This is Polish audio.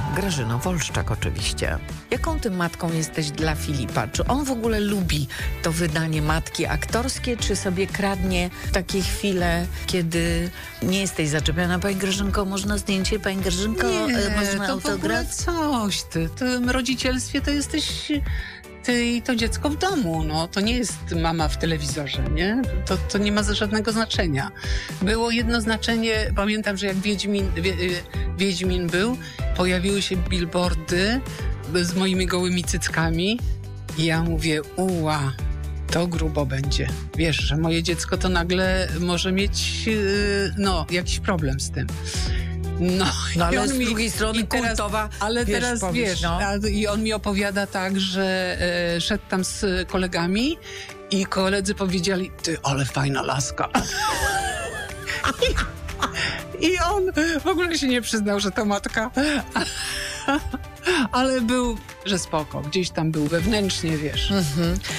Grażyną Wolszczak oczywiście. Jaką ty matką jesteś dla Filipa? Czy on w ogóle lubi to wydanie matki aktorskie, czy sobie kradnie takie chwile, kiedy nie jesteś zaczepiona? Pani Grażynko, można zdjęcie? Pani Grażynko, można to autograf? w ogóle coś ty. W tym rodzicielstwie to jesteś ty i to dziecko w domu. No, to nie jest mama w telewizorze, nie? To nie ma żadnego znaczenia. Było jedno znaczenie, pamiętam, że jak Wiedźmin był, pojawiły się billboardy z moimi gołymi cyckami i ja mówię, to grubo będzie. Wiesz, że moje dziecko to nagle może mieć jakiś problem z tym. No ale z drugiej strony kultowa, ale wiesz, teraz powieść, wiesz, i on mi opowiada tak, że szedł tam z kolegami i koledzy powiedzieli, ty, ale fajna laska. I on w ogóle się nie przyznał, że to matka. Ale był, że spoko, gdzieś tam był wewnętrznie, wiesz.